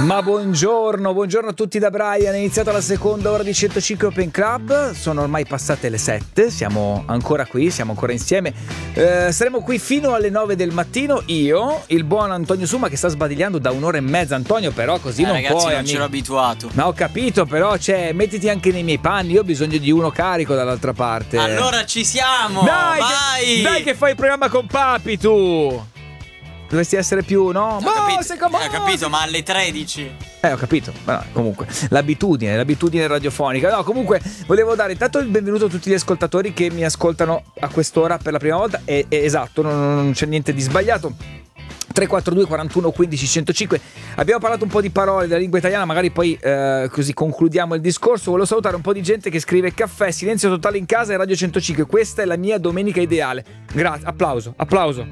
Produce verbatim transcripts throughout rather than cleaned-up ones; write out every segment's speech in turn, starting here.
Ma buongiorno, buongiorno a tutti da Brian. È iniziata la seconda ora di centocinque Open Club. Sono ormai passate le sette. Siamo ancora qui, siamo ancora insieme. eh, Saremo qui fino alle nove del mattino. Io, il buon Antonio Suma, che sta sbadigliando da un'ora e mezza. Antonio, però così eh, non ragazzi, puoi. non c'ero abituato. Ma ho capito, però, cioè, mettiti anche nei miei panni. Io ho bisogno di uno carico dall'altra parte. Allora ci siamo. Dai, vai. Che, dai che fai il programma con Papi, tu. Dovresti essere più, no? Ho Boh, capito, sei com- eh, ho capito, ma alle tredici. Eh, ho capito. Ma no, comunque, l'abitudine, l'abitudine radiofonica. No, comunque, volevo dare intanto il benvenuto a tutti gli ascoltatori che mi ascoltano a quest'ora per la prima volta. E, e esatto, non, non c'è niente di sbagliato. tre quattro due quarantuno quindici centocinque. Abbiamo parlato un po' di parole della lingua italiana, magari poi eh, così concludiamo il discorso. Volevo salutare un po' di gente che scrive: caffè, silenzio totale in casa e Radio centocinque. Questa è la mia domenica ideale. Grazie, applauso, applauso.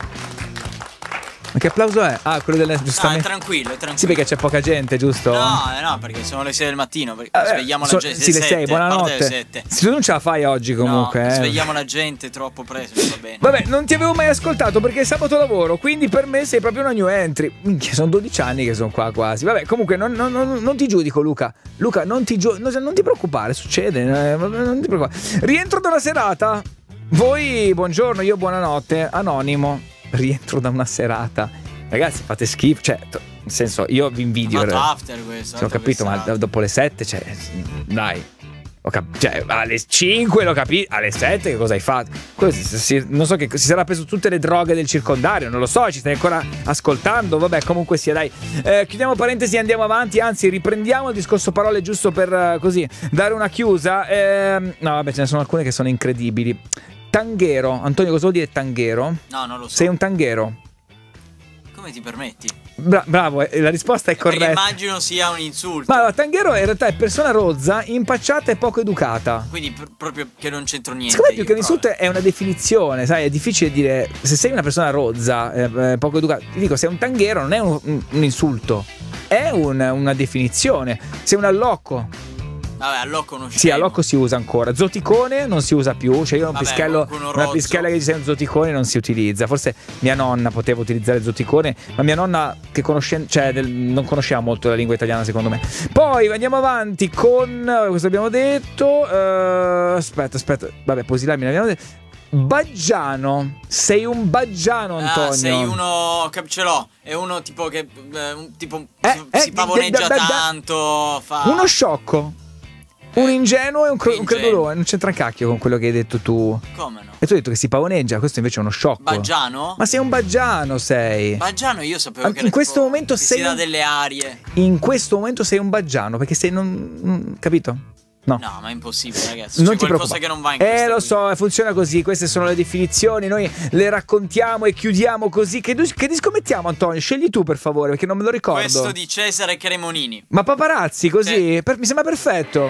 Ma che applauso è? Ah, quello del giustamente. Ah, è tranquillo, è tranquillo. Sì, perché c'è poca gente, giusto? No, no, perché sono le sei del mattino. Perché Eh, svegliamo so- la gente. sì, le sei, sette, a parte buonanotte. le sette. Se tu non ce la fai oggi comunque, no, eh. svegliamo la gente troppo presto, va bene. Vabbè, non ti avevo mai ascoltato perché è sabato lavoro, quindi per me sei proprio una new entry. Minchia, sono dodici anni che sono qua quasi. Vabbè, comunque non, non- non- non ti giudico, Luca. Luca, non ti, giu- non, non ti preoccupare, succede, eh, non ti preoccupare. Rientro da una serata. Voi, buongiorno, io buonanotte. Anonimo, rientro da una serata. Ragazzi, fate schifo, cioè, t- nel senso, io vi invidio. Fatto eh. after questo. Sì, ho capito, ma dopo le sette, cioè, dai. Ho cap- cioè, alle cinque l'ho capito, alle sette che cosa hai fatto? Questo, si- si- non so che si sarà preso tutte le droghe del circondario, non lo so, ci stai ancora ascoltando, vabbè, comunque sia, dai. Eh, chiudiamo parentesi e andiamo avanti, anzi riprendiamo il discorso parole giusto per eh, così dare una chiusa. Eh, no, vabbè, ce ne sono alcune che sono incredibili. Tanghero, Antonio, cosa vuol dire tanghero? No, non lo so. Sei un tanghero? Come ti permetti? Bra- bravo, eh, la risposta è corretta. Perché immagino sia un insulto. Ma allora, tanghero in realtà è persona rozza, impacciata e poco educata. Quindi pr- proprio che non c'entro niente. Secondo me più io, che un insulto però. è una definizione, sai, è difficile dire se sei una persona rozza, eh, eh, poco educata. Ti dico, sei un tanghero non è un, un- un insulto, è un- una definizione. Sei un allocco. Vabbè, allocco non Sì, allocco si usa ancora. Zoticone non si usa più. Cioè io ho un Vabbè, pischello, qualcuno una rozzo. pischella che dice un zoticone non si utilizza. Forse mia nonna poteva utilizzare zoticone, ma mia nonna che conosce, cioè del- non conosceva molto la lingua italiana, secondo me. Poi andiamo avanti con questo abbiamo detto. eh, aspetta, aspetta. Vabbè, Posilami l'abbiamo detto. Baggiano. Sei un baggiano, Antonio. Ah, sei uno che ce l'ho. È uno tipo che eh, un- tipo Eh, si, eh, si pavoneggia da- da- da- tanto. Fa... Uno sciocco. Un ingenuo e un, cre- un Ingenuo. credulone. Non c'entra un cacchio con quello che hai detto tu. Come no? E tu hai detto che si pavoneggia, questo invece è uno sciocco. Baggiano? Ma sei un baggiano, sei. Baggiano io sapevo Ah, che in era questo tipo momento che sei si dà un- delle arie. In questo momento sei un baggiano, perché sei non, non- capito? No. No, ma è impossibile, ragazzi. Non C'è ti qualcosa preoccupare. che non va in Eh, questa lo qui. so, funziona così. Queste sono le definizioni. Noi le raccontiamo e chiudiamo così. Che, dis- che disco mettiamo, Antonio? Scegli tu, per favore, perché non me lo ricordo. Questo di Cesare Cremonini. Ma paparazzi, così? Sì. Per- mi sembra perfetto.